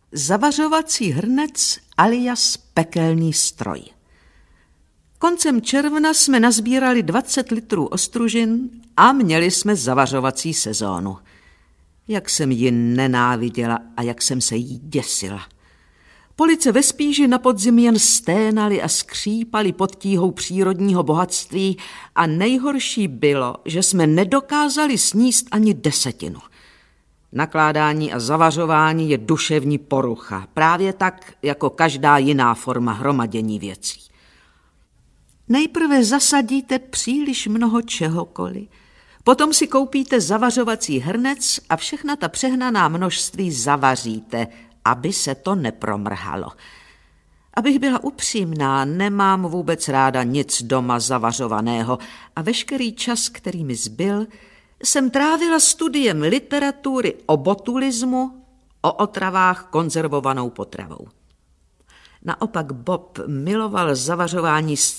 Zavařovací hrnec alias pekelný stroj. Koncem června jsme nazbírali 20 litrů ostružin a měli jsme zavařovací sezónu. Jak jsem ji nenáviděla a jak jsem se jí děsila. Police ve Spíži na podzim jen sténali a skřípali pod tíhou přírodního bohatství a nejhorší bylo, že jsme nedokázali sníst ani 10. Nakládání a zavařování je duševní porucha, právě tak jako každá jiná forma hromadění věcí. Nejprve zasadíte příliš mnoho čehokoliv, potom si koupíte zavařovací hrnec a všechna ta přehnaná množství zavaříte, aby se to nepromrhalo. Abych byla upřímná, nemám vůbec ráda nic doma zavařovaného a veškerý čas, který mi zbyl, jsem trávila studiem literatury o botulismu, o otravách konzervovanou potravou. Naopak Bob miloval zavařování s